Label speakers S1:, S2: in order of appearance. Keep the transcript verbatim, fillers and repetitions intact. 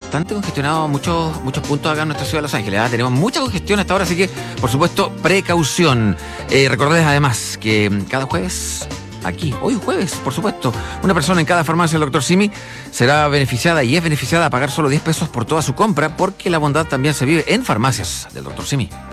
S1: bastante congestionado muchos, muchos puntos acá en nuestra ciudad de Los Ángeles. ¿eh? Tenemos mucha congestión hasta ahora, así que, por supuesto, precaución. Eh, recordarles además que cada jueves, aquí, hoy jueves, por supuesto, una persona en cada farmacia del doctor Simi será beneficiada y es beneficiada a pagar solo diez pesos por toda su compra, porque la bondad también se vive en farmacias del doctor Simi.